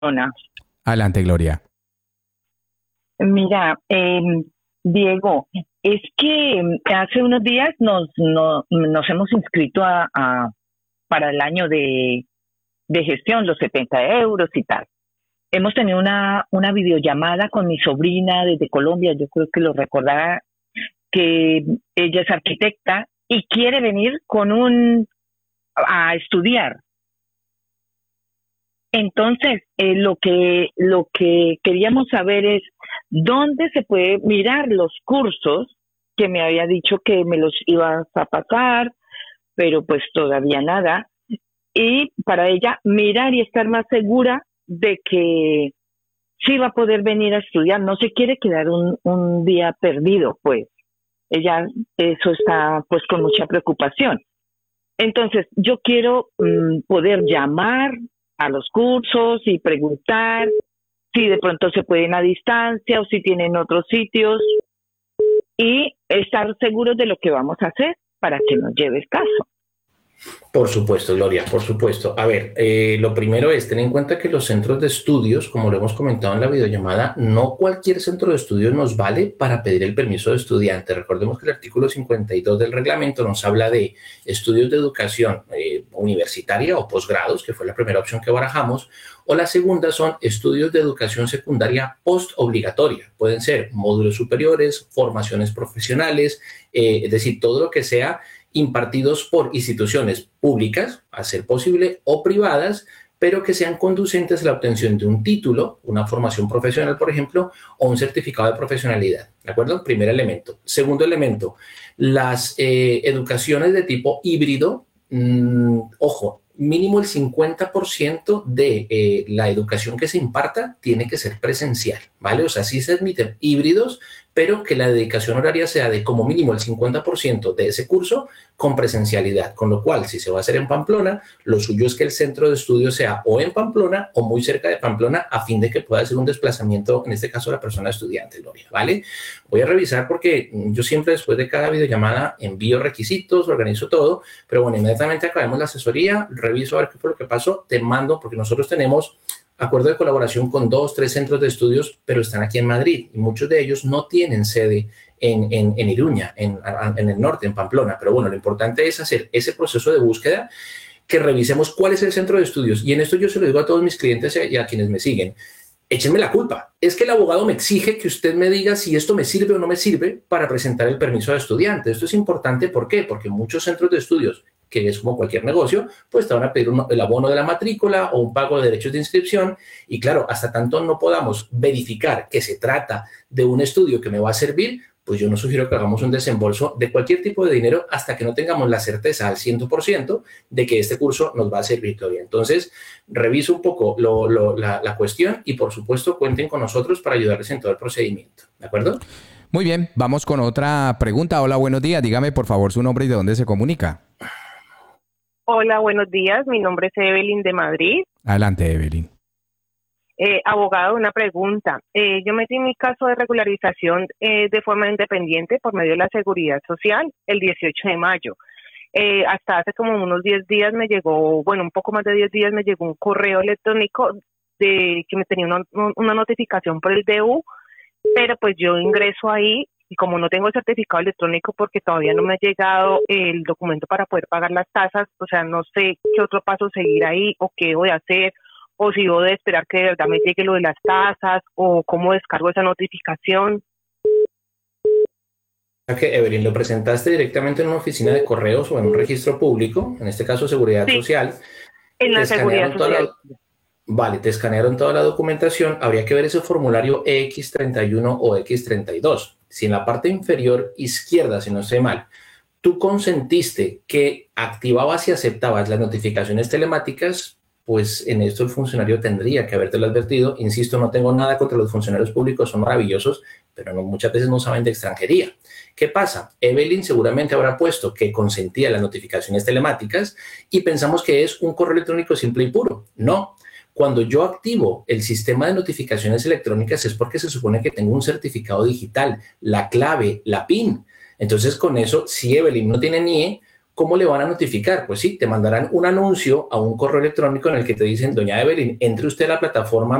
Barcelona. Adelante, Gloria. Mira, Diego, es que hace unos días nos hemos inscrito para el año de gestión, los 70 euros y tal. Hemos tenido una videollamada con mi sobrina desde Colombia, yo creo que lo recordará, que ella es arquitecta y quiere venir a estudiar. Entonces, lo que queríamos saber es dónde se puede mirar los cursos que me había dicho que me los ibas a pasar, pero pues todavía nada. Y para ella mirar y estar más segura de que sí va a poder venir a estudiar, no se quiere quedar un día perdido, pues. Ella, eso está pues con mucha preocupación. Entonces, yo quiero poder llamar a los cursos y preguntar si de pronto se pueden a distancia o si tienen otros sitios y estar seguros de lo que vamos a hacer para que nos lleves caso. Por supuesto, Gloria, por supuesto. A ver, lo primero es tener en cuenta que los centros de estudios, como lo hemos comentado en la videollamada, no cualquier centro de estudios nos vale para pedir el permiso de estudiante. Recordemos que el artículo 52 del reglamento nos habla de estudios de educación universitaria o posgrados, que fue la primera opción que barajamos, o la segunda son estudios de educación secundaria post-obligatoria. Pueden ser módulos superiores, formaciones profesionales, es decir, todo lo que sea impartidos por instituciones públicas, a ser posible, o privadas, pero que sean conducentes a la obtención de un título, una formación profesional, por ejemplo, o un certificado de profesionalidad. ¿De acuerdo? Primer elemento. Segundo elemento, las educaciones de tipo híbrido, ojo, mínimo el 50% de la educación que se imparta tiene que ser presencial, ¿vale? O sea, sí se admiten híbridos, pero que la dedicación horaria sea de como mínimo el 50% de ese curso con presencialidad, con lo cual, si se va a hacer en Pamplona, lo suyo es que el centro de estudio sea o en Pamplona o muy cerca de Pamplona a fin de que pueda hacer un desplazamiento, en este caso la persona estudiante, Gloria, ¿vale? Voy a revisar porque yo siempre después de cada videollamada envío requisitos, organizo todo, pero bueno, inmediatamente acabemos la asesoría, reviso a ver qué fue lo que pasó, te mando, porque nosotros tenemos acuerdo de colaboración con 2, 3 centros de estudios, pero están aquí en Madrid y muchos de ellos no tienen sede en Iruña, en el norte, en Pamplona. Pero bueno, lo importante es hacer ese proceso de búsqueda, que revisemos cuál es el centro de estudios. Y en esto yo se lo digo a todos mis clientes y a quienes me siguen. Échenme la culpa. Es que el abogado me exige que usted me diga si esto me sirve o no me sirve para presentar el permiso de estudiante. Esto es importante, ¿por qué? Porque muchos centros de estudios, que es como cualquier negocio, pues te van a pedir el abono de la matrícula o un pago de derechos de inscripción. Y claro, hasta tanto no podamos verificar que se trata de un estudio que me va a servir, pues yo no sugiero que hagamos un desembolso de cualquier tipo de dinero hasta que no tengamos la certeza al 100% de que este curso nos va a servir todavía. Entonces, reviso un poco la cuestión y, por supuesto, cuenten con nosotros para ayudarles en todo el procedimiento. ¿De acuerdo? Muy bien, vamos con otra pregunta. Hola, buenos días. Dígame, por favor, su nombre y de dónde se comunica. Hola, buenos días. Mi nombre es Evelyn de Madrid. Adelante, Evelyn. Abogado, una pregunta. Yo metí mi caso de regularización de forma independiente por medio de la Seguridad Social el 18 de mayo. Hasta hace como unos 10 días me llegó, bueno, un poco más de 10 días me llegó un correo electrónico de que me tenía una notificación por el DU, pero pues yo ingreso ahí y como no tengo el certificado electrónico porque todavía no me ha llegado el documento para poder pagar las tasas, o sea, no sé qué otro paso seguir ahí o qué voy a hacer, o si debo de esperar que de verdad me llegue lo de las tasas, o cómo descargo esa notificación. Que Evelyn, lo presentaste directamente en una oficina de correos o en un registro público, en este caso Seguridad Sí, Social. en la Seguridad Social. Vale, te escanearon toda la documentación. Habría que ver ese formulario EX31 o X32. Si en la parte inferior izquierda, si no estoy mal, tú consentiste que activabas y aceptabas las notificaciones telemáticas, pues en esto el funcionario tendría que habértelo advertido. Insisto, no tengo nada contra los funcionarios públicos, son maravillosos, pero muchas veces no saben de extranjería. ¿Qué pasa? Evelyn seguramente habrá puesto que consentía las notificaciones telemáticas y pensamos que es un correo electrónico simple y puro. No. Cuando yo activo el sistema de notificaciones electrónicas es porque se supone que tengo un certificado digital, la clave, la PIN. Entonces, con eso, si Evelyn no tiene NIE, ¿cómo le van a notificar? Pues sí, te mandarán un anuncio a un correo electrónico en el que te dicen, doña Evelyn, entre usted a la plataforma